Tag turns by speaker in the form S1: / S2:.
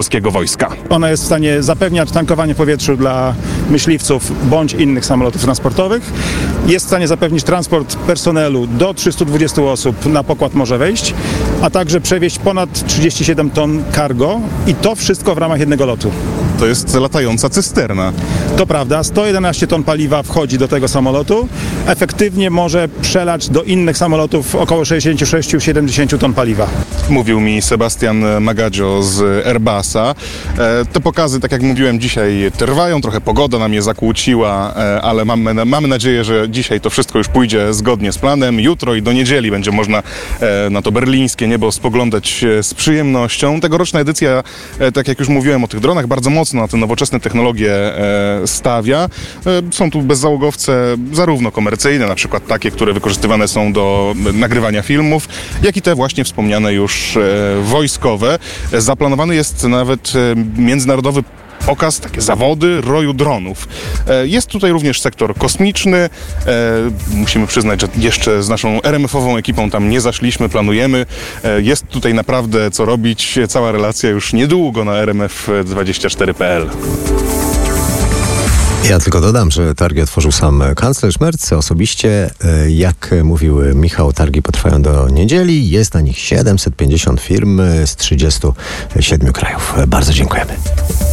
S1: polskiego wojska.
S2: Ona jest w stanie zapewniać tankowanie w powietrzu dla myśliwców bądź innych samolotów transportowych. Jest w stanie zapewnić transport personelu do 320 osób na pokład może wejść, a także przewieźć ponad 37 ton cargo i to wszystko w ramach jednego lotu.
S1: To jest latająca cysterna.
S2: To prawda, 111 ton paliwa wchodzi do tego samolotu. Efektywnie może przelać do innych samolotów około 66-70 ton paliwa.
S1: Mówił mi Sebastian Magadzio z Airbusa. Te pokazy, tak jak mówiłem, dzisiaj trwają. Trochę pogoda nam je zakłóciła, ale mamy nadzieję, że dzisiaj to wszystko już pójdzie zgodnie z planem. Jutro i do niedzieli będzie można na to berlińskie niebo spoglądać z przyjemnością. Tegoroczna edycja, tak jak już mówiłem o tych dronach, bardzo mocno na te nowoczesne technologie stawia. Są tu bezzałogowce zarówno komercyjne, na przykład takie, które wykorzystywane są do nagrywania filmów, jak i te właśnie wspomniane już wojskowe. Zaplanowany jest nawet międzynarodowy pokaz, takie zawody roju dronów. Jest tutaj również sektor kosmiczny. Musimy przyznać, że jeszcze z naszą RMF-ową ekipą tam nie zaszliśmy, planujemy. Jest tutaj naprawdę co robić. Cała relacja już niedługo na rmf24.pl.
S3: Ja tylko dodam, że targi otworzył sam kanclerz Merz osobiście. Jak mówił Michał, targi potrwają do niedzieli. Jest na nich 750 firm z 37 krajów. Bardzo dziękujemy.